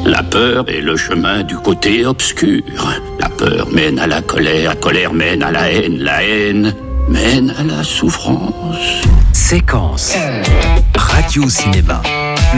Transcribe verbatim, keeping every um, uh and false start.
La peur est le chemin du côté obscur. La peur mène à la colère, la colère mène à la haine, la haine mène à la souffrance. Séquence Radio Cinéma.